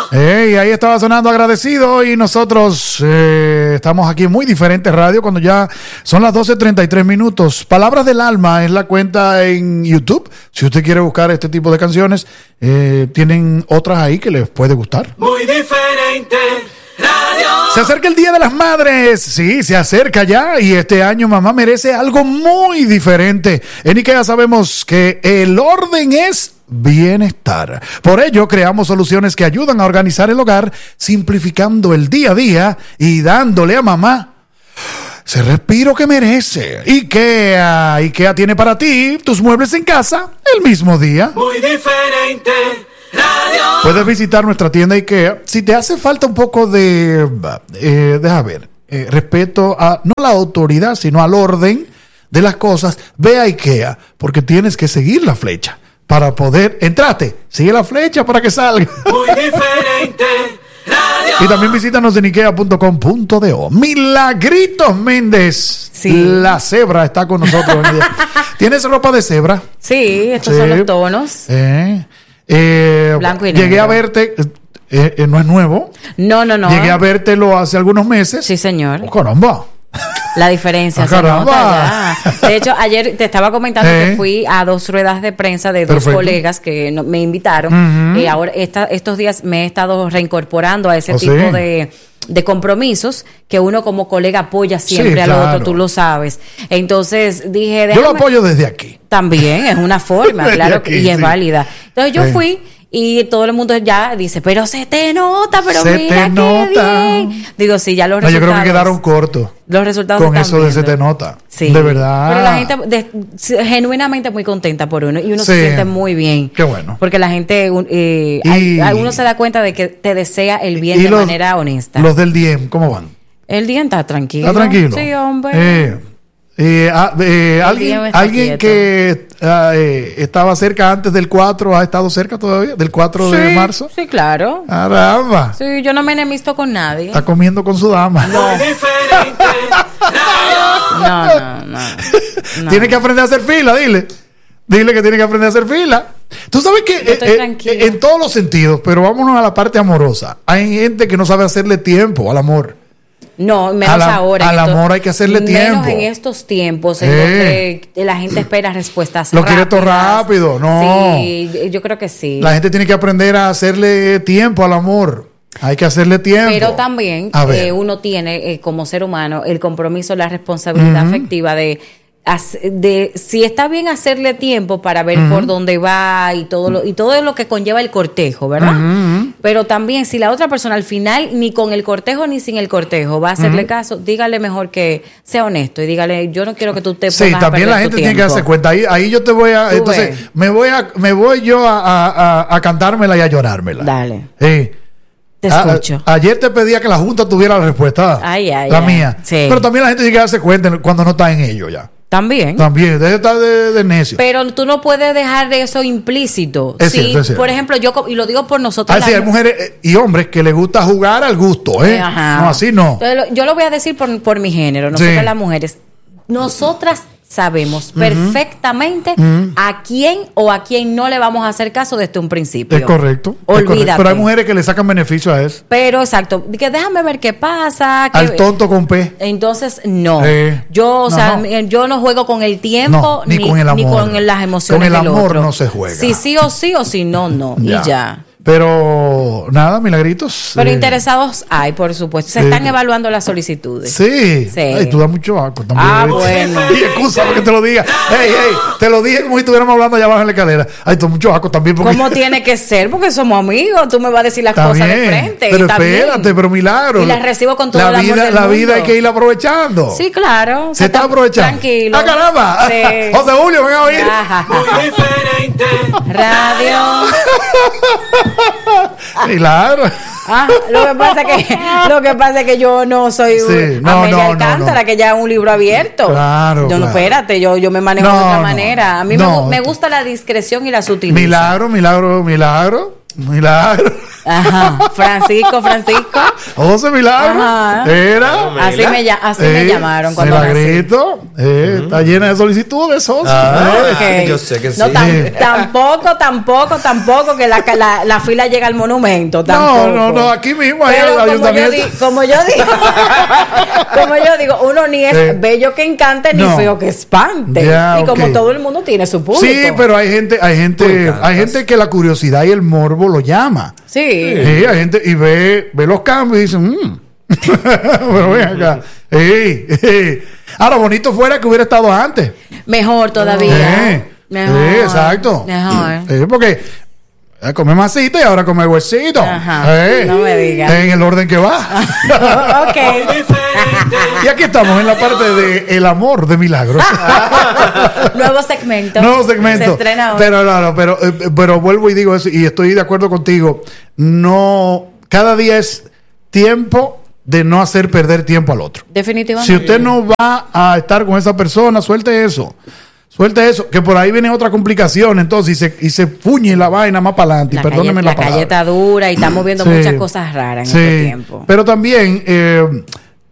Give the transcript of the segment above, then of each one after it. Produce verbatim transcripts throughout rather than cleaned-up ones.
Hey, ahí estaba sonando Agradecido y nosotros eh, estamos aquí en Muy Diferente Radio cuando ya son las doce treinta y tres minutos. Palabras del Alma es la cuenta en YouTube. Si usted quiere buscar este tipo de canciones, eh, tienen otras ahí que les puede gustar. Muy Diferente Radio. Se acerca el Día de las Madres. Sí, se acerca ya y este año mamá merece algo muy diferente. En IKEA sabemos que el orden es bienestar. Por ello, creamos soluciones que ayudan a organizar el hogar, simplificando el día a día y dándole a mamá ese respiro que merece. IKEA, IKEA tiene para ti tus muebles en casa el mismo día. Muy Diferente Radio. Puedes visitar nuestra tienda IKEA. Si te hace falta un poco de, eh, deja ver, eh, respeto a, no a la autoridad, sino al orden de las cosas, ve a IKEA, porque tienes que seguir la flecha. Para poder, entrate, sigue la flecha para que salga. Muy Diferente Radio. Y también visítanos en ikea punto com punto do. Milagritos Méndez, sí. La cebra está con nosotros. ¿Tienes ropa de cebra? Sí, estos Sí. son los tonos. Eh, eh, Blanco y llegué negro. a verte, eh, eh, no es nuevo. No, no, no. Llegué a vértelo hace algunos meses. Sí, señor. Oh, caramba. La diferencia Ah, se caramba. nota ya. De hecho, ayer te estaba comentando Eh. que fui a dos ruedas de prensa de dos Perfecto. colegas que no- me invitaron. Ujú. Y ahora esta, estos días me he estado reincorporando a ese Oh, tipo sí. de, de compromisos que uno como colega apoya siempre Sí, al claro. otro, tú lo sabes. Entonces dije, Yo lo déjame- apoyo desde aquí. También es una forma, Desde claro, aquí, y es sí. válida. Entonces yo Sí. fui y todo el mundo ya dice, pero se te nota, pero Se mira te qué nota. bien. Digo, sí, ya los No, yo resultados. creo que quedaron cortos Los resultados con se eso están de se viendo. te nota. Sí. De verdad. Pero la gente de- genuinamente muy contenta por uno y uno Sí. se siente muy bien. Qué bueno. Porque la gente, un- eh, Y- hay- hay- uno se da cuenta de que te desea el bien Y de los- manera honesta. Los del D M, ¿cómo van? El día está tranquilo. ¿Está tranquilo? Sí, hombre. Eh, eh, ah, eh, El alguien D M está alguien quieto. que ah, eh, estaba cerca antes del cuatro, ¿ha estado cerca todavía? ¿Del cuatro de Sí, marzo? Sí, claro. Caramba. Sí, yo no me enemisto con nadie. Está comiendo con su dama. Muy Diferente Radio. No, no, no. no. Tiene que aprender a hacer fila, dile. Dile que tiene que aprender a hacer fila. Tú sabes que Yo estoy eh, eh, tranquila. en todos los sentidos, pero vámonos a la parte amorosa. Hay gente que no sabe hacerle tiempo al amor. No, menos Al am- ahora. en al estos- amor hay que hacerle menos tiempo. en estos tiempos en Eh. los que la gente espera respuestas Lo quiere todo rápidas. rápido, no. Sí, yo creo que sí. La gente tiene que aprender a hacerle tiempo al amor. Hay que hacerle tiempo. Pero también A ver. eh, uno tiene eh, como ser humano el compromiso, la responsabilidad Ujú. afectiva de, hace- de si está bien hacerle tiempo para ver por dónde va y todo lo y todo lo que conlleva el cortejo, ¿verdad? Ujú. Pero también si la otra persona al final ni con el cortejo ni sin el cortejo va a hacerle caso, dígale mejor que sea honesto y dígale, yo no quiero que tú te pongas Sí, a también perder la tu gente tiene que tiempo. darse cuenta. Ahí, ahí yo te voy a. Tú Entonces, ves. me voy a, me voy yo a, a, a- a cantármela y a llorármela. Dale. Sí. Te Ah, escucho. a- ayer te pedía que la Junta tuviera la respuesta. Ay, ay, la ay. mía. Sí. Pero también la gente tiene que darse cuenta cuando no está en ello ya. También. También, debe estar de, de necio. Pero tú no puedes dejar eso implícito. Es Sí, cierto, es cierto. por ejemplo, yo, co- y lo digo por nosotros. Ah, sí, las hay mujeres eh, y hombres que les gusta jugar al gusto, ¿eh? Ajá. No, así no. Entonces, lo- yo lo voy a decir por, por mi género, nosotras Sí. las mujeres. Nosotras sabemos perfectamente Ujú. a quién o a quién no le vamos a hacer caso desde un principio. Es correcto. es correcto. Olvídate. Pero hay mujeres que le sacan beneficio a eso. Pero exacto, que déjame ver qué pasa. que- Al tonto con P. Entonces, no. Eh, yo, o no, sea, no. mi- yo no juego con el tiempo No, ni con el ni amor. con las emociones Con el del amor otro. no se juega. Si sí o sí o si no, no. Y ya. Pero nada, milagritos. Pero eh, interesados hay, por supuesto. Se Sí. están evaluando las solicitudes. Sí. Sí. Ay, tú das mucho asco también. Ah, ¿viste? bueno. Y excusa que te lo diga. Ey, ey, te lo dije como si estuviéramos hablando allá abajo en la escalera. Ay, tú mucho asco también. Porque... ¿Cómo tiene que ser? Porque somos amigos. Tú me vas a decir las Está cosas de bien, frente. pero Está bien. espérate, pero milagro. Y las recibo con todo la el amor vida, del La mundo. vida hay que ir aprovechando. Sí, claro. Se está aprovechando. Tranquilo. ¡Ah, caramba! Sí. José Julio, ven a oír. Ajá. Muy Diferente Radio. Milagro. Ah, lo que pasa que lo que pasa es que yo no soy Sí, no, Amelia no, no, Alcántara, no. que ya es un libro abierto. Claro, Yo no, claro. espérate, yo, yo me manejo No, de otra no, manera. A mí me no. gu- me, gusta la discreción y la sutileza. Milagro, milagro, milagro. Milagro. Ajá. Francisco, Francisco. José Milagro. Ajá. Era. Así me, lla- así me Eh, llamaron cuando nací. Milagrito. Eh, uh-huh. Está llena de solicitudes, socio. Ah, eh. okay. Yo sé que sí. No, tam- tampoco, tampoco, tampoco que la, la, la fila llega al monumento. Tampoco. No, no, no, aquí mismo hay Pero el como ayuntamiento. yo, di, como yo digo, como yo digo, uno ni es Eh. bello que encante ni No. feo que espante. Ya, y como ok. todo el mundo tiene su público. Sí, pero hay gente, hay gente, hay gente que la curiosidad y el morbo lo llama. Sí. Sí, hay gente y ve, ve los cambios y dice, mmm. Pero ven acá. Sí, sí. Ahora, bonito fuera que hubiera estado antes. Mejor todavía. Eh, Mejor. sí, exacto. Mejor. Sí, porque eh, come masita y ahora come huesito. Ajá, Eh, no me digas. En el orden que va. Ok. Diferente. Y aquí estamos en la parte de El amor de milagros. Nuevo segmento. Nuevo segmento. Se estrena hoy. Pero, no, no, pero, eh, pero vuelvo y digo eso, y estoy de acuerdo contigo. No, cada día es tiempo de no hacer perder tiempo al otro. Definitivamente. Si usted no va a estar con esa persona, suelte eso. Suelte eso, que por ahí viene otra complicación, entonces, y se, y se fuñe la vaina más para adelante. La, Perdóneme calle, la la palabra. calle está dura y estamos viendo Sí. muchas cosas raras en Sí. este tiempo. Pero también eh,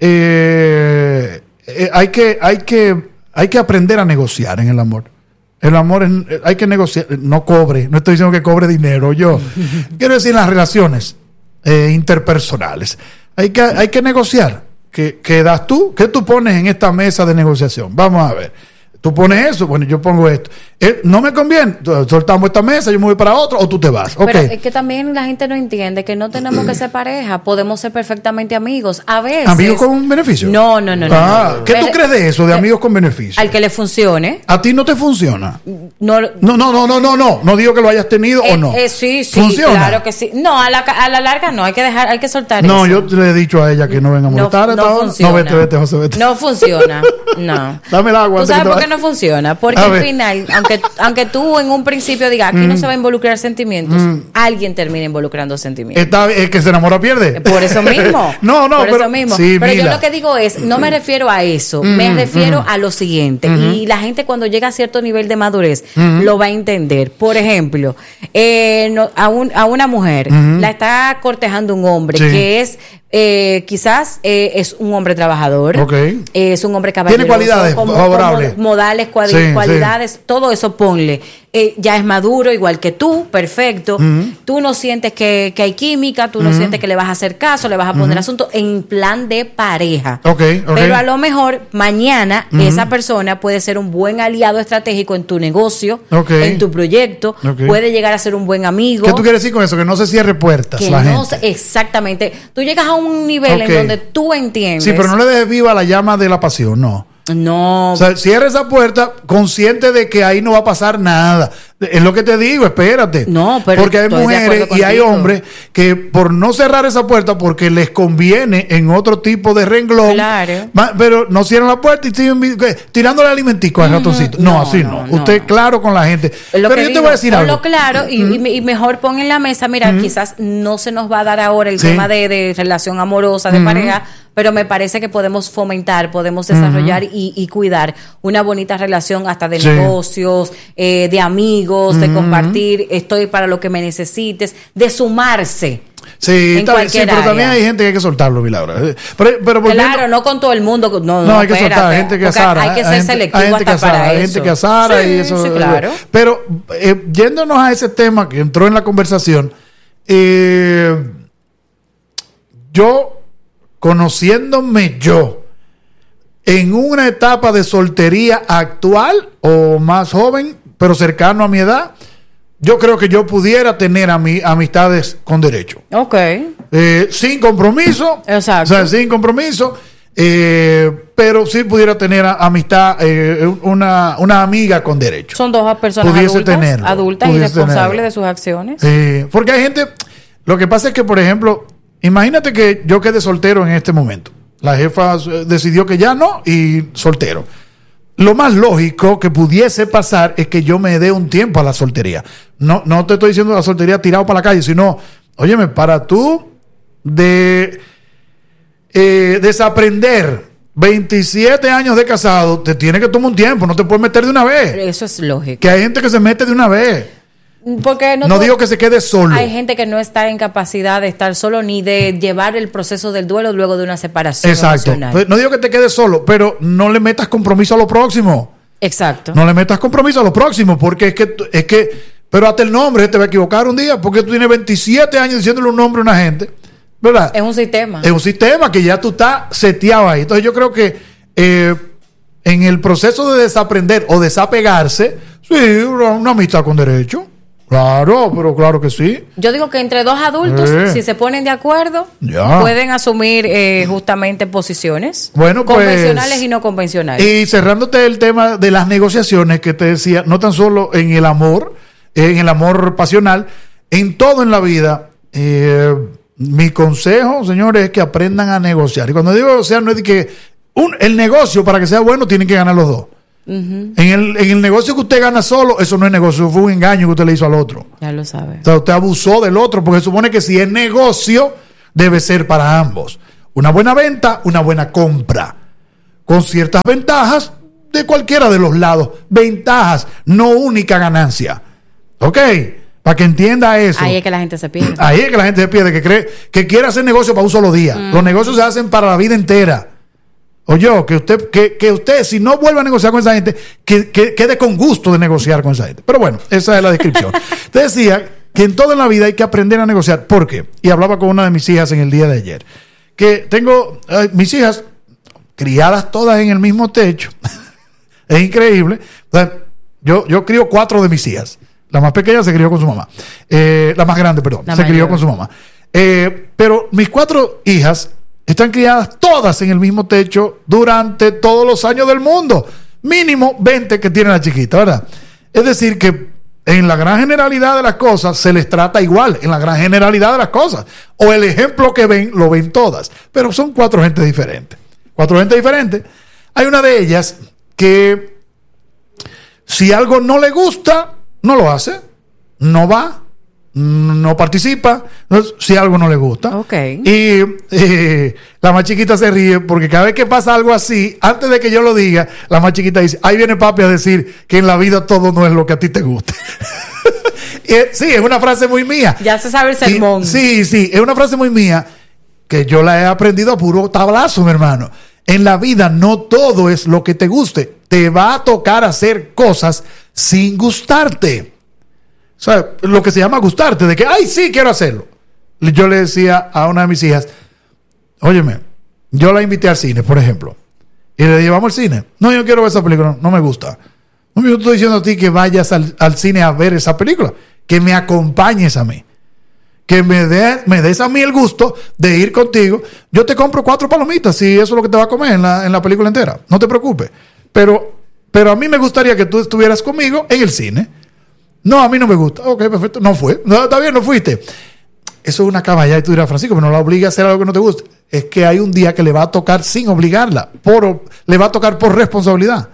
eh, eh, hay que, hay que, hay que aprender a negociar en el amor. El amor es, eh, hay que negociar, no cobre, no estoy diciendo que cobre dinero, yo quiero decir en las relaciones eh, interpersonales. Hay que, hay que negociar. ¿Qué, ¿Qué das tú? ¿Qué tú pones en esta mesa de negociación? Vamos a ver. Tú pones eso, bueno, yo pongo esto. Eh, no me conviene, soltamos esta mesa, yo me voy para otra o tú te vas. Pero Okay. es que también la gente no entiende que no tenemos que ser pareja, podemos ser perfectamente amigos. A veces. ¿Amigos con beneficio? No, no, no. no, Ah, no. ¿qué tú Pero- crees de eso, de amigos con beneficio? Al que le funcione. ¿A ti no te funciona? No, No, no, no, no, no, no. No digo que lo hayas tenido eh, o no. eh, sí, sí, ¿Funciona? claro que sí. No, a la, a la larga no, hay que dejar, hay que soltar No, eso. yo le he dicho a ella que no venga a No, molestar. no hasta ahora. funciona. No, vete, vete, José, vete. No funciona. No. Dame el agua. ¿Tú antes que sabes te por qué vayas. no funciona? Porque A al ver. final, aunque, aunque tú en un principio digas aquí no se va a involucrar sentimientos, alguien termina involucrando sentimientos. Está, es que se enamora pierde. Por eso mismo. No, no, Por pero, eso mismo. sí, pero yo Mila. lo que digo es, no me refiero a eso, me refiero a lo siguiente. Y la gente cuando llega a cierto nivel de madurez lo va a entender. Por ejemplo, eh, no- a, un- a una mujer la está cortejando un hombre Sí. que es eh, quizás eh, es un hombre trabajador, Ok. eh, es un hombre caballeroso, cualidades como- favorables. como modales, cuali- Sí, cualidades, todo eso ponle. Eh, ya es maduro igual que tú, perfecto. Tú no sientes que, que hay química, tú no sientes que le vas a hacer caso, le vas a poner asunto en plan de pareja. Ok, ok. Pero a lo mejor mañana esa persona puede ser un buen aliado estratégico en tu negocio, Ok. en tu proyecto, Ok. puede llegar a ser un buen amigo. ¿Qué tú quieres decir con eso? Que no se cierre puertas que la no gente. se- exactamente. Tú llegas a un nivel Ok. en donde tú entiendes. Sí, pero no le dejes viva la llama de la pasión, no. No. O sea, cierra esa puerta consciente de que ahí no va a pasar nada. Es lo que te digo, espérate. No, pero porque hay estoy de mujeres acuerdo y hay contigo. hombres que por no cerrar esa puerta porque les conviene en otro tipo de renglón, Claro. va- pero no cierran la puerta y siguen vi- ¿qué? tirándole alimentico al ratoncito. No, No, así no, no. no, Usted no. claro con la gente. Lo Pero que yo te digo, voy a decir ponlo algo. claro y, y me- y mejor pon en la mesa, mira, quizás no se nos va a dar ahora el Sí. tema de, de relación amorosa, de pareja, pero me parece que podemos fomentar, podemos desarrollar y, y cuidar una bonita relación hasta de Sí. negocios, eh, de amigos, de compartir, estoy para lo que me necesites, de sumarse. Sí, en está bien, sí, cualquier pero también área. hay gente que hay que soltarlo, Milagro. Eh, Pero, pero volviendo- Claro, no con todo el mundo. No, no, No, hay que espérate, soltar, hay gente que porque azara. hay que ser gente- selectivo hay gente que hasta azara, para hay eso. gente que azara Sí, y eso. sí, claro. Pero eh, yéndonos a ese tema que entró en la conversación, eh, yo, conociéndome yo, en una etapa de soltería actual o más joven, pero cercano a mi edad, yo creo que yo pudiera tener a mi, amistades con derecho. Ok. Eh, sin compromiso. Exacto. O sea, sin compromiso. eh, pero sí pudiera tener a- amistad, eh, una, una amiga con derecho. Son dos personas Pudiese adultas, tenerlo, adultas y pudiese responsables tenerlo. de sus acciones. Sí, porque hay gente. Lo que pasa es que, por ejemplo, imagínate que yo quedé soltero en este momento. La jefa eh, decidió que ya no y soltero. Lo más lógico que pudiese pasar es que yo me dé un tiempo a la soltería. No, no te estoy diciendo la soltería tirado para la calle, sino, óyeme, para tú de eh, desaprender veintisiete años de casado, te tiene que tomar un tiempo, no te puedes meter de una vez. Eso es lógico. Que hay gente que se mete de una vez. Porque no, No todo- digo que se quede solo. Hay gente que no está en capacidad de estar solo ni de llevar el proceso del duelo luego de una separación Exacto. emocional. Pues, no digo que te quedes solo, pero no le metas compromiso a lo próximo. Exacto. No le metas compromiso a lo próximo, porque es que, tú- es que, pero hasta el nombre te va a equivocar un día, porque tú tienes veintisiete años diciéndole un nombre a una gente, ¿verdad? Es un sistema. Es un sistema que ya tú estás seteado ahí. Entonces yo creo que eh, en el proceso de desaprender o desapegarse, sí, una, una amistad con derecho. Claro, pero claro que sí. Yo digo que entre dos adultos, Eh. si se ponen de acuerdo, Ya. pueden asumir eh, justamente posiciones Bueno, pues, convencionales y no convencionales. Y cerrándote el tema de las negociaciones que te decía, no tan solo en el amor, en el amor pasional, en todo en la vida, eh, mi consejo, señores, es que aprendan a negociar. Y cuando digo negociar, no es de que un, el negocio, para que sea bueno, tienen que ganar los dos. Ujú, En el, en el negocio que usted gana solo, eso no es negocio, fue un engaño que usted le hizo al otro. ya lo sabe. O sea, usted abusó del otro, porque se supone que si es negocio, debe ser para ambos. Una buena venta, una buena compra. Con ciertas ventajas de cualquiera de los lados. Ventajas, no única ganancia. ¿Ok? Para que entienda eso. Ahí es que la gente se pierde. Ahí es que la gente se pierde, que cree que quiere hacer negocio para un solo día. Mm. Los negocios se hacen para la vida entera. Oye, que usted, que, que usted, si no vuelve a negociar con esa gente, que, que quede con gusto de negociar con esa gente. Pero bueno, esa es la descripción. Te decía que en toda la vida hay que aprender a negociar. ¿Por qué? Y hablaba con una de mis hijas en el día de ayer. Que tengo eh, mis hijas criadas todas en el mismo techo. Es increíble. O sea, yo, yo crío cuatro de mis hijas. La más pequeña se crió con su mamá. Eh, la más grande, perdón, La se mayor. crió con su mamá. Eh, pero mis cuatro hijas están criadas todas en el mismo techo durante todos los años del mundo. Mínimo veinte que tiene la chiquita, ¿verdad? Es decir, que en la gran generalidad de las cosas se les trata igual, en la gran generalidad de las cosas. O el ejemplo que ven, lo ven todas. Pero son cuatro gente diferentes. Cuatro gente diferentes. Hay una de ellas que si algo no le gusta, no lo hace, no va, no participa, entonces, si algo no le gusta. Ok. Y eh, la más chiquita se ríe porque cada vez que pasa algo así, antes de que yo lo diga, la más chiquita dice, ahí viene papi a decir que en la vida todo no es lo que a ti te guste. Y, eh, sí, es una frase muy mía. Ya se sabe el Y- sermón. sí, sí, es una frase muy mía que yo la he aprendido a puro tablazo, mi hermano. En la vida no todo es lo que te guste. Te va a tocar hacer cosas sin gustarte. O sea, lo que se llama gustarte, de que, ay, sí, quiero hacerlo. Yo le decía a una de mis hijas, óyeme, yo la invité al cine, por ejemplo, y le llevamos al cine. No, yo quiero ver esa película, no me gusta. No, yo estoy diciendo a ti que vayas al, al cine a ver esa película, que me acompañes a mí, que me, de, me des a mí el gusto de ir contigo. Yo te compro cuatro palomitas si eso es lo que te va a comer en la, en la película entera. No te preocupes. Pero, pero a mí me gustaría que tú estuvieras conmigo en el cine. No, a mí no me gusta. Ok, perfecto. No fue. No, está bien, no fuiste. Eso es una caballada y tú dirás, Francisco, pero no la obliga a hacer algo que no te guste. Es que hay un día que le va a tocar sin obligarla. Por, le va a tocar por responsabilidad.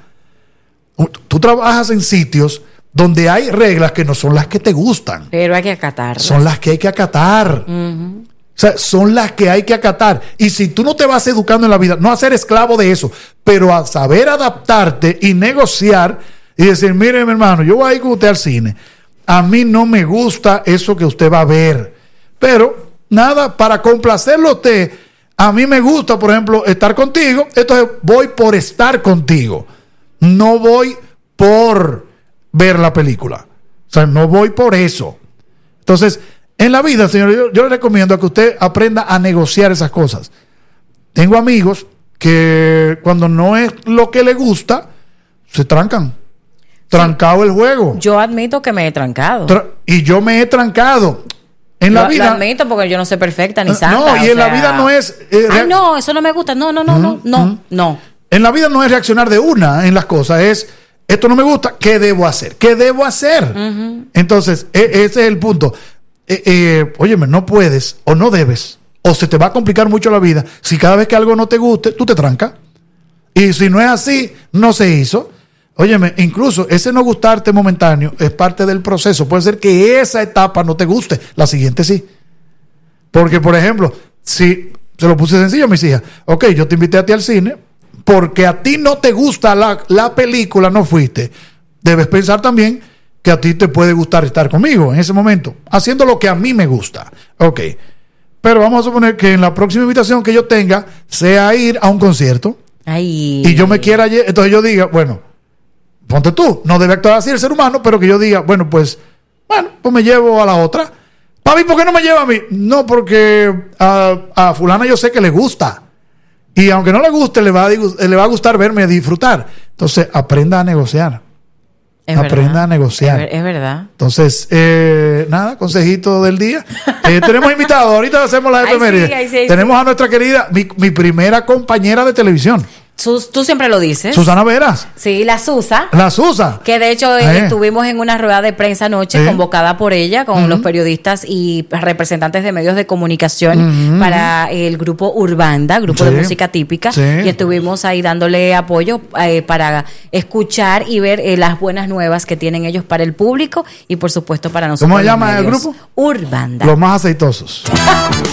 Tú trabajas en sitios donde hay reglas que no son las que te gustan. Pero hay que acatarlas. Son las que hay que acatar. Ujú. O sea, son las que hay que acatar. Y si tú no te vas educando en la vida, no a ser esclavo de eso, pero a saber adaptarte y negociar y decir, mire, mi hermano, yo voy a ir con usted al cine. A mí no me gusta eso que usted va a ver. Pero, nada, para complacerlo a usted, a mí me gusta, por ejemplo, estar contigo. Entonces, voy por estar contigo. No voy por ver la película. O sea, no voy por eso. Entonces, en la vida, señor, yo, yo le recomiendo a que usted aprenda a negociar esas cosas. Tengo amigos que cuando no es lo que le gusta, se trancan. Trancado el juego. Yo admito que me he trancado. Tra- y yo me he trancado. En la Lo- vida. Lo admito porque yo no soy perfecta ni No, santa. y o en la sea, vida no es, eh, Ay, real- no, eso no me gusta. No, no, no, no, no, no. En la vida no es reaccionar de una en las cosas, es esto no me gusta, ¿qué debo hacer? ¿Qué debo hacer? Ujú. Entonces, e- ese es el punto. Eh, eh, óyeme, no puedes o no debes, o se te va a complicar mucho la vida si cada vez que algo no te guste, tú te trancas. Y si no es así, no se hizo. Óyeme, incluso ese no gustarte momentáneo es parte del proceso. Puede ser que esa etapa no te guste, la siguiente sí. Porque, por ejemplo, si se lo puse sencillo a mis hijas, ok, yo te invité a ti al cine, porque a ti no te gusta la, la película, no fuiste. Debes pensar también que a ti te puede gustar estar conmigo en ese momento, haciendo lo que a mí me gusta. Ok. Pero vamos a suponer que en la próxima invitación que yo tenga sea ir a un concierto. Ay. Y yo me quiera, entonces yo diga, bueno, ponte tú, no debe actuar así el ser humano, pero que yo diga, bueno, pues, bueno, pues me llevo a la otra. Papi, ¿por qué no me lleva a mí? No, porque a, a fulana yo sé que le gusta. Y aunque no le guste, le va a, le va a gustar verme disfrutar. Entonces, aprenda a negociar. Es Aprenda verdad. a negociar. Es, ver- es verdad. Entonces, eh, nada, consejito del día. Eh, tenemos invitados, ahorita hacemos las Ay, sí, efemérides. ay, sí, ay, tenemos a nuestra querida, mi, mi primera compañera de televisión, Sus- tú siempre lo dices. Susana Veras, Sí, la Susa. la Susa. Que de hecho eh, Eh. estuvimos en una rueda de prensa anoche Eh. convocada por ella con los periodistas y representantes de medios de comunicación para el grupo Urbanda, grupo Sí. de música típica, Sí. y estuvimos ahí dándole apoyo eh, para escuchar y ver eh, las buenas nuevas que tienen ellos para el público y por supuesto para nosotros. ¿Cómo se los llama el medios. grupo? Urbanda. Los más aceitosos.